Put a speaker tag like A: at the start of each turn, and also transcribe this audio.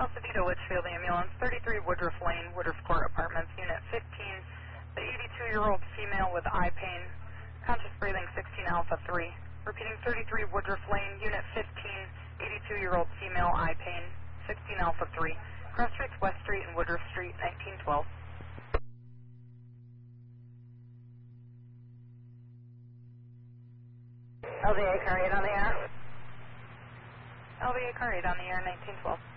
A: Alcevito, Litchfield Ambulance, 33 Woodruff Lane, Woodruff Court Apartments, Unit 15. The 82-year-old female with eye pain, conscious breathing 16 Alpha 3. Repeating 33 Woodruff Lane, Unit 15, 82-year-old female, eye pain, 16 Alpha 3. Cross Streets, West Street and Woodruff Street, 1912. LVA car 8 on the air. LVA car 8 on the air, 1912.